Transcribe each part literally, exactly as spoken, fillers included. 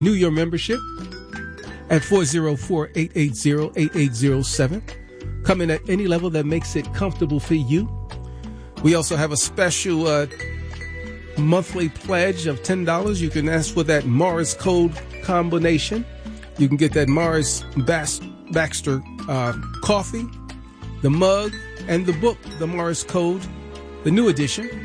Renew your membership at four oh four, eight eight zero, eight eight zero seven. Come in at any level that makes it comfortable for you. We also have a special uh, monthly pledge of ten dollars. You can ask for that Morris Code combination. You can get that Morris Bas- Baxter uh, coffee, the mug, and the book, the Morris Code, the new edition.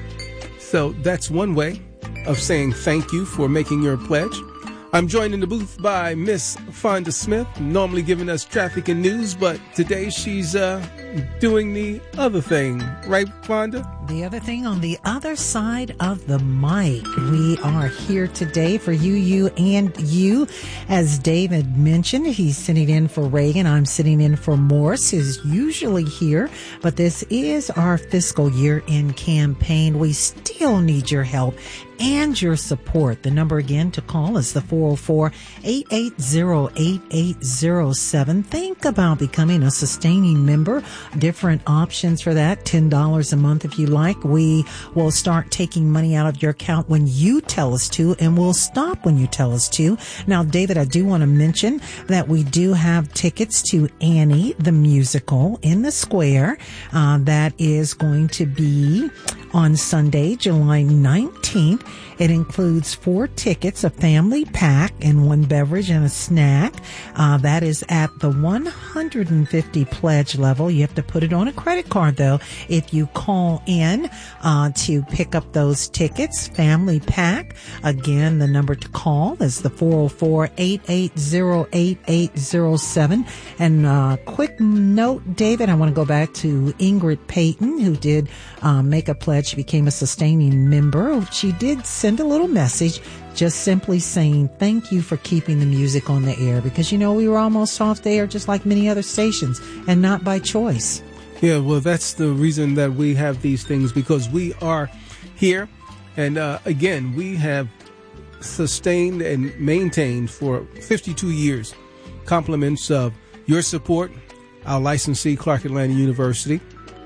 So that's one way of saying thank you for making your pledge. I'm joined in the booth by Miss Fonda Smith, normally giving us traffic and news, but today she's uh, doing the other thing. Right, Fonda? The other thing on the other side of the mic. We are here today for you, you, and you. As David mentioned, he's sitting in for Reagan. I'm sitting in for Morris, who's usually here. But this is our fiscal year-end campaign. We still need your help and your support. The number again to call is the four oh four, eight eight zero, eight eight zero seven. Think about becoming a sustaining member. Different options for that. ten dollars a month if you like. We will start taking money out of your account when you tell us to, and we'll stop when you tell us to. Now, David, I do want to mention that we do have tickets to Annie the musical in the Square. Uh, that is going to be on Sunday, July nineteenth. It includes four tickets, a family pack, and one beverage and a snack. Uh, that is at the one hundred fifty pledge level. You have to put it on a credit card, though, if you call in uh, to pick up those tickets. Family pack. Again, the number to call is the four oh four, eight eight zero, eight eight zero seven. And uh, quick note, David, I want to go back to Ingrid Payton, who did uh, make a pledge. She became a sustaining member. She did send a little message just simply saying thank you for keeping the music on the air, because, you know, we were almost off the air just like many other stations, and not by choice. Yeah, well, that's the reason that we have these things, because we are here. And uh, again, we have sustained and maintained for fifty-two years compliments of your support, our licensee, Clark Atlanta University,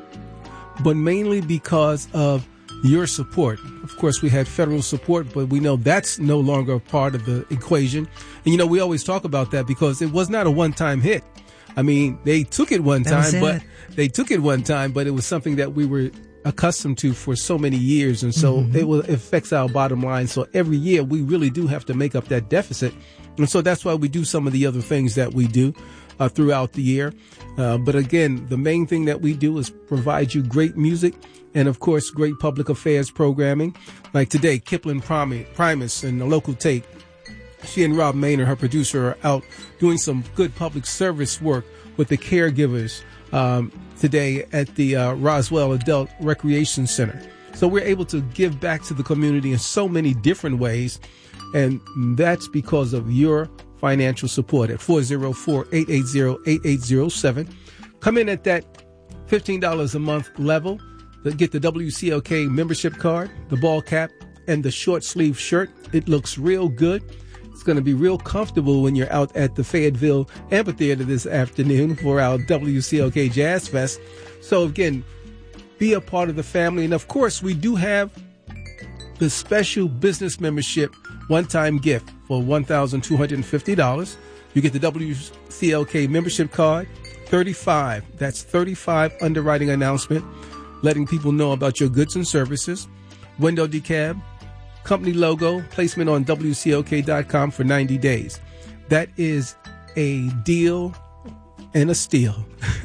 but mainly because of your support. Of course, we had federal support, but we know that's no longer a part of the equation. And, you know, we always talk about that because it was not a one-time hit. I mean, they took it one time, but they took it one time, but it was something that we were accustomed to for so many years. And so mm-hmm. it, will, it affects our bottom line. So every year we really do have to make up that deficit. And so that's why we do some of the other things that we do uh, throughout the year. Uh, but again, the main thing that we do is provide you great music and, of course, great public affairs programming. Like today, Kipling Primus and the local take. She and Rob Maynard, her producer, are out doing some good public service work with the caregivers um, today at the uh, Roswell Adult Recreation Center. So we're able to give back to the community in so many different ways, and that's because of your financial support at four oh four, eight eight zero, eight eight zero seven. Come in at that fifteen dollars a month level to get the W C L K membership card, the ball cap, and the short sleeve shirt. It looks real good. It's going to be real comfortable when you're out at the Fayetteville Amphitheater this afternoon for our W C L K Jazz Fest. So again, be a part of the family. And of course, we do have the special business membership one-time gift for one thousand two hundred fifty dollars. You get the W C L K membership card, thirty-five. That's thirty-five underwriting announcement, letting people know about your goods and services. Window decab, company logo, placement on W C L K dot com for ninety days. That is a deal and a steal.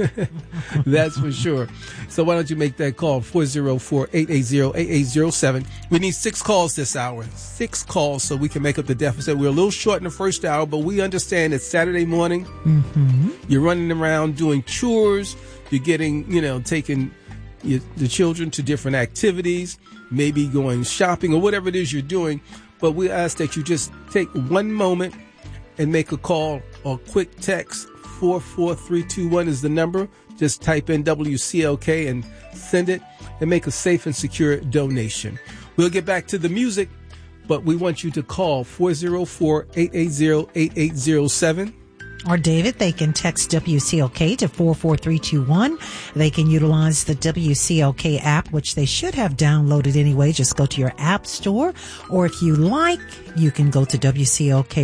That's for sure. So why don't you make that call, four oh four, eight eight zero, eight eight zero seven. We need six calls this hour. Six calls so we can make up the deficit. We're a little short in the first hour, but we understand it's Saturday morning. Mm-hmm. You're running around doing chores. You're getting, you know, taking your, the children to different activities, maybe going shopping or whatever it is you're doing. But we ask that you just take one moment and make a call or quick text. four four three two one is the number. Just type in W C L K and send it and make a safe and secure donation. We'll get back to the music, but we want you to call four oh four, eight eight zero, eight eight zero seven. or David, they can text W C L K to four four three two one. They can utilize the W C L K app, which they should have downloaded anyway. Just go to your app store, or if you like, you can go to W C L K